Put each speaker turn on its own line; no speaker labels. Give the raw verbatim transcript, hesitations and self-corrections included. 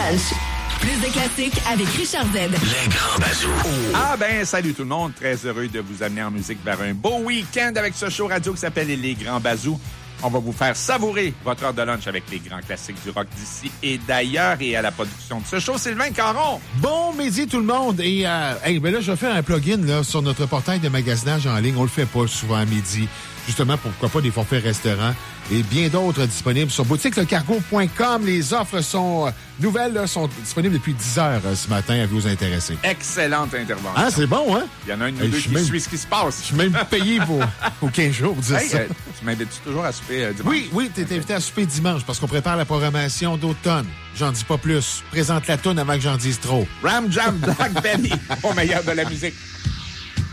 lunch. Plus de classiques avec Richard Z.
Les grands bazous.
Ah ben, salut tout le monde. Très heureux de vous amener en musique vers un beau week-end avec ce show radio qui s'appelle Les Grands Bazous. On va vous faire savourer votre heure de lunch avec les grands classiques du rock d'ici et d'ailleurs. Et à la production de ce show, Sylvain Caron.
Bon midi tout le monde. Et euh, hey, ben là, je vais faire un plugin là, sur notre portail de magasinage en ligne. On le fait pas souvent à midi. Justement, pourquoi pas des forfaits restaurants et bien d'autres disponibles sur boutique le cargo point com. Les offres sont euh, nouvelles, là, sont disponibles depuis dix heures euh, ce matin à vous intéresser.
Excellente intervention.
Ah, c'est bon, hein?
Il y en a une ou
hey,
deux qui
même,
suit ce qui se passe.
Je suis même payé pour, pour quinze jours pour dire
hey,
ça.
Euh, tu m'invites toujours à souper euh, dimanche?
Oui, oui, t'es okay. invité à souper dimanche parce qu'on prépare la programmation d'automne. J'en dis pas plus. Présente la toune avant que j'en dise trop.
Ram Jam Black Benny, au meilleur de la musique.